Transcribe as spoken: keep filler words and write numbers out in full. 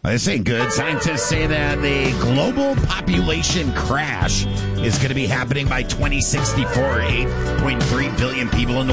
Well, this ain't good. Scientists say that the global population crash is going to be happening by twenty sixty-four. eight point three billion people in the